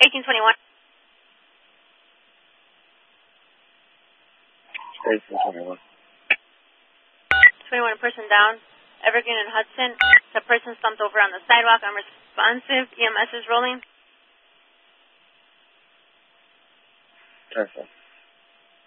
1821. 1821. 21, person down. Evergreen and Hudson. The person slumped over on the sidewalk. Unresponsive. EMS is rolling. 10-4.